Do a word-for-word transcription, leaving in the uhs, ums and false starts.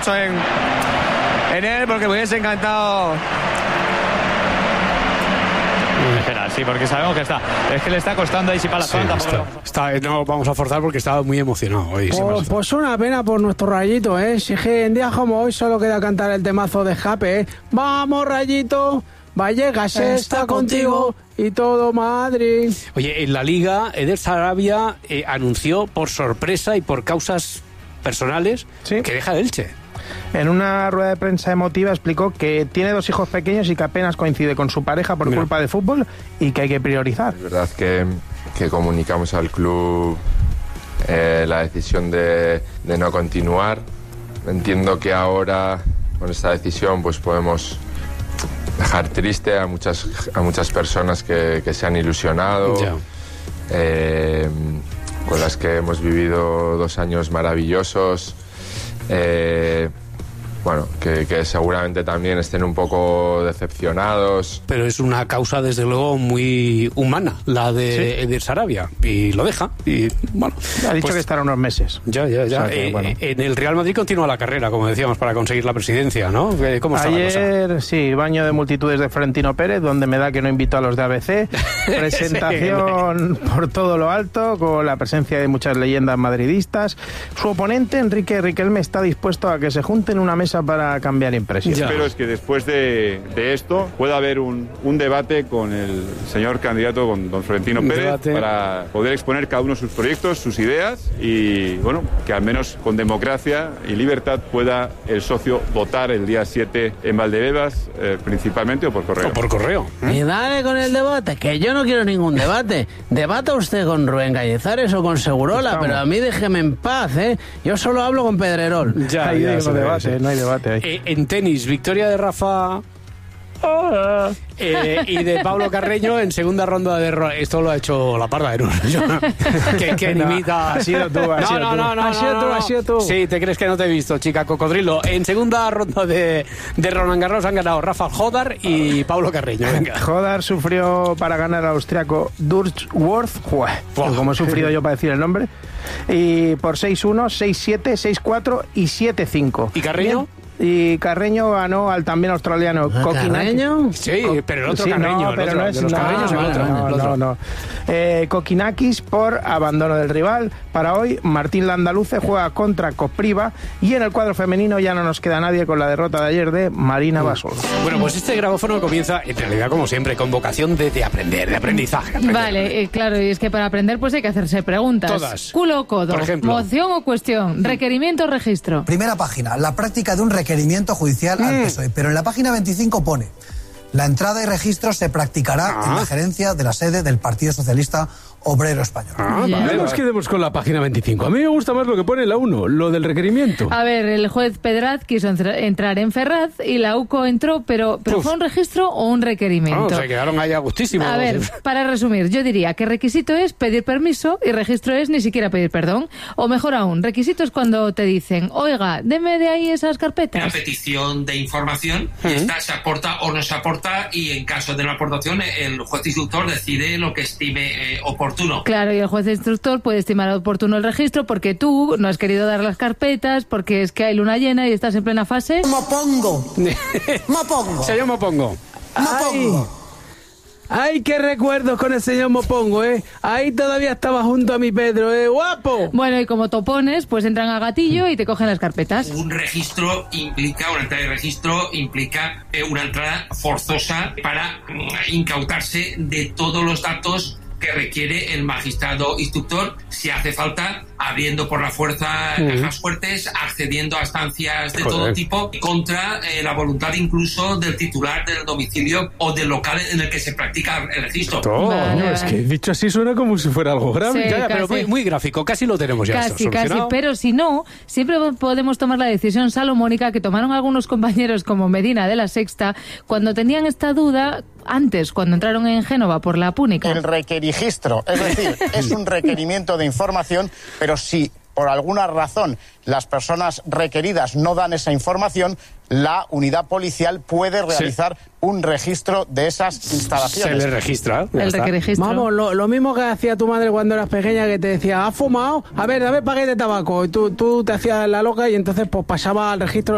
mucho en, en él porque me hubiese encantado. Espera, sí, porque sabemos que está. Es que le está costando ahí si para la Sí, zona. está, está, no vamos a forzar porque estaba muy emocionado hoy. Pues, pues una pena por nuestro Rayito, ¿eh? Si es que en días como hoy solo queda cantar el temazo de Escape, ¿eh? Vamos, Rayito, Vallecas está, está contigo y todo Madrid. Oye, en la Liga, Eder Sarabia eh, anunció por sorpresa y por causas personales ¿Sí? que deja el Elche. En una rueda de prensa emotiva explicó que tiene dos hijos pequeños y que apenas coincide con su pareja por Mira. culpa de fútbol y que hay que priorizar. Es verdad que, que comunicamos al club eh, la decisión de, de no continuar. Entiendo que ahora con esta decisión pues podemos dejar triste a muchas, a muchas personas que, que se han ilusionado, eh, con las que hemos vivido dos años maravillosos. Eh, bueno, que, que seguramente también estén un poco decepcionados. Pero es una causa, desde luego, muy humana, la de ¿Sí? Eder Sarabia, y lo deja. Y bueno, ha dicho pues, que estará unos meses. Ya, ya, ya. O sea que, eh, bueno. En el Real Madrid continúa la carrera, como decíamos, para conseguir la presidencia, ¿no? ¿Cómo está Ayer, la cosa? sí, baño de multitudes de Florentino Pérez, donde me da que no invitó a los de A B C. Presentación sí. por todo lo alto, con la presencia de muchas leyendas madridistas. Su oponente, Enrique Riquelme, está dispuesto a que se junten en una mesa para cambiar impresiones. Espero es que después de, de esto pueda haber un, un debate con el señor candidato, con don Florentino Pérez, debate. para poder exponer cada uno sus proyectos, sus ideas y, bueno, que al menos con democracia y libertad pueda el socio votar el día siete en Valdebebas, eh, principalmente o por correo. O por correo. ¿Eh? Y dale con el debate, que yo no quiero ningún debate. Debata usted con Rubén Cañizares o con Segurola, pero a mí déjeme en paz, ¿eh? Yo solo hablo con Pedrerol. Ya, ahí ya, no, debate, sí. no hay debate ahí. Eh, en tenis, victoria de Rafa oh, eh, y de Pablo Carreño en segunda ronda de ro- esto lo ha hecho la parda de Nuno. que, que no, imita. Ha sido tú, ha no, sido no, tú. no, no, ha sido no, tú, no. ha sido tú. Sí, te crees que no te he visto, chica cocodrilo. En segunda ronda de, de Roland Garros han ganado Rafa Jodar y Pablo Carreño. Venga. Jodar sufrió para ganar al austriaco Durchworth, como he sufrido yo para decir el nombre, y por seis uno, seis siete, seis cuatro y siete cinco. ¿Y Carreño? Bien. Y Carreño ganó al también australiano ¿Ah, Kokinakis. Sí, Co- pero el otro sí, Carreño, no, el pero otro, no es de los no, Carreños, no, el otro, no, el otro. no, no. Eh, Kokinakis por abandono del rival. Para hoy, Martín Landaluce juega contra Kopriva y en el cuadro femenino ya no nos queda nadie con la derrota de ayer de Marina Basol. Bueno, pues este grabófono comienza, en realidad, como siempre, con vocación de, de aprender, de aprendizaje. Aprender, vale, aprender. Eh, claro, y es que para aprender pues hay que hacerse preguntas. Todas. Culo o codo, Por ejemplo. moción o cuestión, requerimiento o registro. Primera página, la práctica de un requerimiento judicial mm. al P S O E. Pero en la página veinticinco pone: la entrada y registro se practicará ah. en la gerencia de la sede del Partido Socialista Obrero Español. Ah, Ya. vale, No nos quedemos con la página veinticinco. A mí me gusta más lo que pone la uno, lo del requerimiento. A ver, el juez Pedraz quiso entra- entrar en Ferraz y la U C O entró, pero, pero ¿fue un registro o un requerimiento? No, se quedaron ahí a gustísimo. A ver, para resumir, yo diría que requisito es pedir permiso y registro es ni siquiera pedir perdón. O mejor aún, requisito es cuando te dicen, oiga, deme de ahí esas carpetas. Una petición de información, y esta se aporta o no se aporta, y en caso de la aportación el juez instructor decide lo que estime eh, oportuno. Claro, y el juez instructor puede estimar oportuno el registro porque tú no has querido dar las carpetas, porque es que hay luna llena y estás en plena fase. Mopongo. Mopongo. Señor Mopongo. Mopongo. Ay, qué recuerdos con el señor Mopongo, ¿eh? Ahí todavía estaba junto a mi Pedro, ¿eh? ¡Guapo! Bueno, y como topones, pues entran a gatillo y te cogen las carpetas. Un registro implica, una entrada de registro implica eh, una entrada forzosa para mm, incautarse de todos los datos que requiere el magistrado instructor, si hace falta, abriendo por la fuerza uh-huh. cajas fuertes, accediendo a estancias de Joder. todo tipo, contra eh, la voluntad incluso del titular del domicilio o del local en el que se practica el registro. Oh, vale, no, es que dicho así suena como si fuera algo grave. Sí, ya, ya, pero muy, muy gráfico, casi lo tenemos ya. Casi, esto casi, pero si no, siempre podemos tomar la decisión salomónica que tomaron algunos compañeros como Medina de la Sexta cuando tenían esta duda antes, cuando entraron en Génova por la Púnica. El requerigistro, es decir, es un requerimiento de información, pero si por alguna razón las personas requeridas no dan esa información, la unidad policial puede realizar sí. un registro de esas instalaciones. Se le registra. El requerigistro. Vamos, lo, lo mismo que hacía tu madre cuando eras pequeña, que te decía, ¿has fumado? A ver, dame paquete de tabaco. Y tú, tú te hacías la loca y entonces pues pasaba al registro